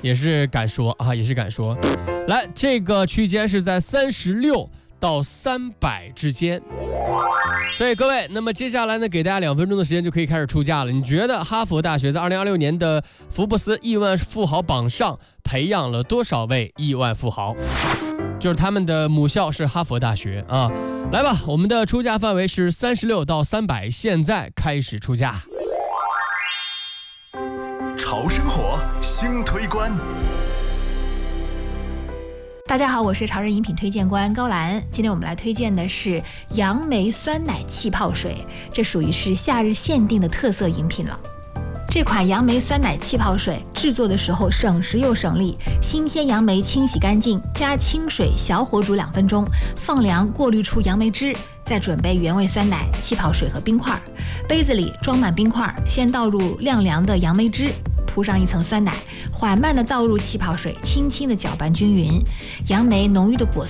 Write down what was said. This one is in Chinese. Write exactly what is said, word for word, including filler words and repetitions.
也是敢说啊，也是敢说。来，这个区间是在三十六到三百之间。所以各位，那么接下来呢，给大家两分钟的时间就可以开始出价了。你觉得哈佛大学在二零二六年的福布斯亿万富豪榜上培养了多少位亿万富豪？就是他们的母校是哈佛大学啊。来吧，我们的出价范围是三十六到三百，现在开始出价。 潮生活新推关。 大家好，我是潮人饮品推荐官高兰。今天我们来推荐的是杨梅酸奶气泡水，这属于是夏日限定的特色饮品了。这款杨梅酸奶气泡水制作的时候省时又省力，新鲜杨梅清洗干净，加清水小火煮两分钟，放凉过滤出杨梅汁，再准备原味酸奶、气泡水和冰块。杯子里装满冰块，先倒入晾凉的杨梅汁，铺上一层酸奶，缓慢地倒入气泡水，轻轻地搅拌均匀。杨梅浓郁的果